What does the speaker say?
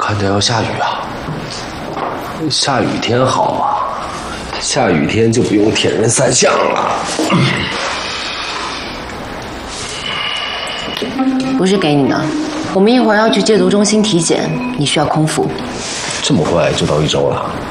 看着要下雨啊。下雨天好啊，下雨天就不用铁人三项了。 不是给你的，我们一会儿要去戒毒中心体检，你需要空腹。 这么快就到1周了？